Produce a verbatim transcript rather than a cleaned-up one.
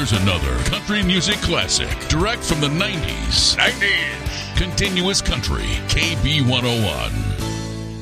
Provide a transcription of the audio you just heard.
Here's another country music classic, direct from the nineties. nineties. Continuous Country, K B one oh one.